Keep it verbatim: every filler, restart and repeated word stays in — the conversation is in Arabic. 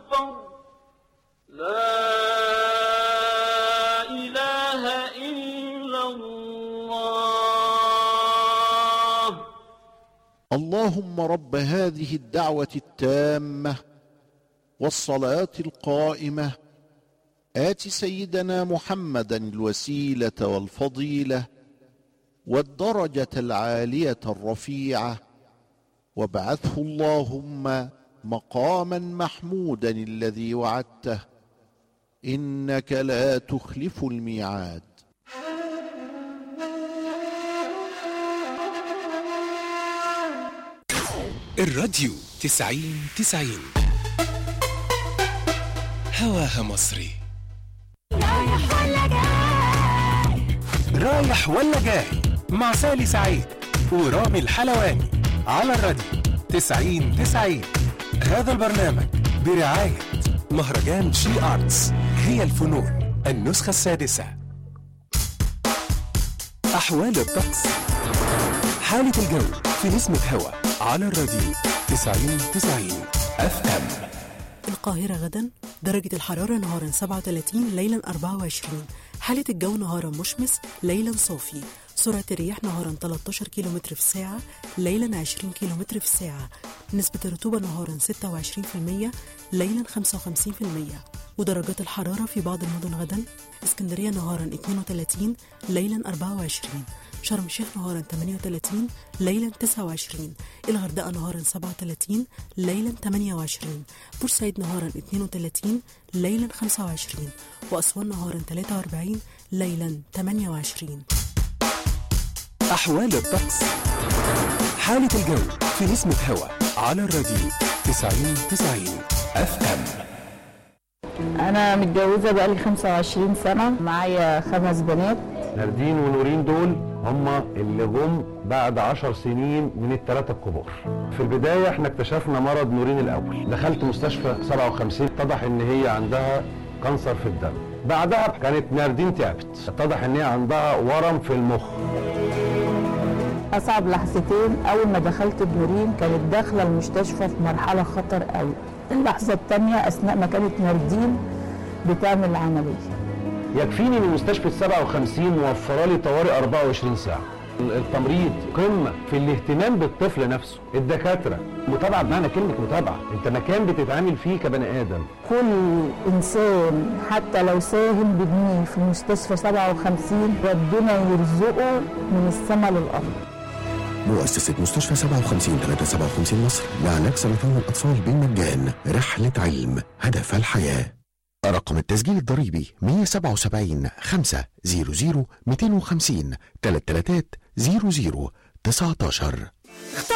أكبر لا إله إلا الله. اللهم رب هذه الدعوة التامة والصلاة القائمة آت سيدنا محمدا الوسيلة والفضيلة والدرجة العالية الرفيعة وابعثه اللهم مقاما محمودا الذي وعدته إنك لا تخلف الميعاد. الراديو تسعين تسعين هواها مصري. رايح ولا جاي رايح ولا جاي مع سالي سعيد ورامي الحلواني على الراديو تسعين تسعين. هذا البرنامج برعاية مهرجان شي آرتس هي الفنون النسخة السادسة. أحوال الطقس، حالة الجو في نسمة هوا على الراديو تسعين تسعين اف ام. القاهرة غدا درجة الحرارة نهارا سبعة وثلاثين، ليلا أربعة وعشرين. حالة الجو نهارا مشمس، ليلا صافي. سرعة الرياح نهارا ثلاثة عشر كيلومتر في الساعة، ليلا عشرين كيلومتر في الساعة. نسبة الرطوبة نهارا ستة وعشرين بالمية، ليلا خمسة وخمسين بالمية. ودرجات الحرارة في بعض المدن غدا: اسكندرية نهارا اثنين وثلاثين، ليلا أربعة وعشرين. شرم الشيخ نهارا ثمانية وثلاثين، ليلا تسعة وعشرين. الغردقة نهارا سبعة وثلاثين، ليلا ثمانية وعشرين. بورسعيد نهارا اثنين وثلاثين، ليلا خمسة وعشرين. وأسوان نهارا ثلاثة وأربعين، ليلا ثمانية وعشرين. أحوال الطقس، حالة الجو في نسمة هوا على الراديو تسعين تسعين اف ام. أنا متجوزة بقالي خمسة وعشرين سنة، معايا خمس بنات. ناردين ونورين دول هما اللي جم بعد عشر سنين من الثلاثة الكبار. في البداية احنا اكتشفنا مرض نورين الأول، دخلت مستشفى سبعة وخمسين، اتضح ان هي عندها كانسر في الدم. بعدها كانت ناردين تعبت، اتضح ان هي عندها ورم في المخ. أصعب لحظتين أول ما دخلت بنورين كانت داخلة المستشفى في مرحلة خطر قوي. اللحظة الثانية أثناء ما كانت ناردين بتعمل العملية. يكفيني ان مستشفى سبعة وخمسين موفره لي طوارئ أربعة وعشرين ساعة. التمريض قمة في الاهتمام بالطفل نفسه، الدكاترة متابعة بمعنى كلمة متابعة، انت مكان بتتعامل فيه كبني آدم. كل إنسان حتى لو ساهم بجنيه في مستشفى سبعة وخمسين ربنا يرزقه من السماء للأرض. مؤسسة مستشفى سبعة وخمسين ثلاثة سبعة وخمسين مصر لعلاج سرطان الأطفال بالمجان. رحلة علم هدف الحياة. رقم التسجيل الضريبي مية وسبعة وسبعين خمسة صفر صفر مئتين وخمسين ثلاثة ثلاثة صفر صفر تسعة عشر.